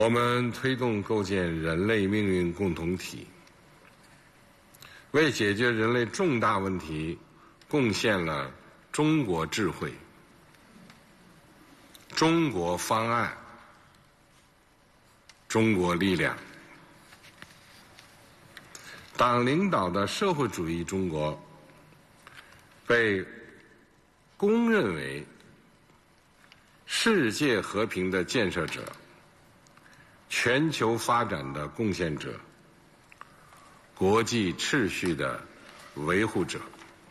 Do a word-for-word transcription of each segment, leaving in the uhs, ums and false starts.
我们推动构建人类命运共同体，为解决人类重大问题贡献了中国智慧、中国方案、中国力量。党领导的社会主义中国被公认为世界和平的建设者、全球发展的贡献者、国际秩序的维护者。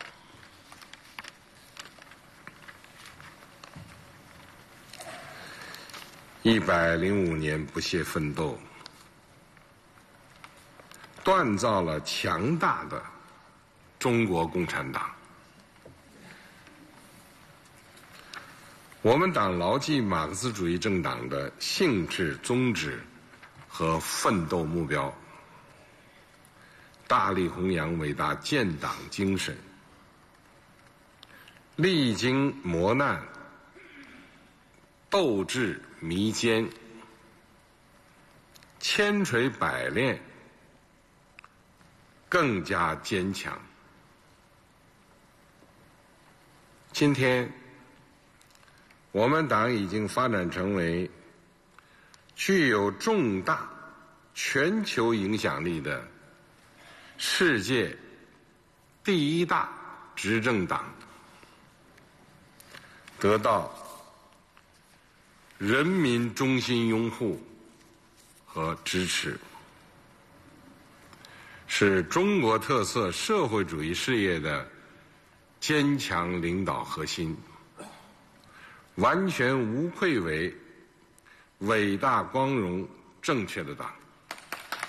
一百零五年不懈奋斗，锻造了强大的中国共产党。我们党牢记马克思主义政党的性质宗旨和奋斗目标，大力弘扬伟大建党精神，历经磨难，斗志弥坚，千锤百炼，更加坚强。今天，我们党已经发展成为具有重大全球影响力的世界第一大执政党，得到人民衷心拥护和支持，是中国特色社会主义事业的坚强领导核心，完全无愧为伟大、光荣、正确的党。